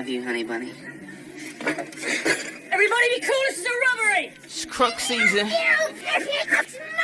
love you, honey bunny. Everybody be cool, this is a robbery! It's crook season.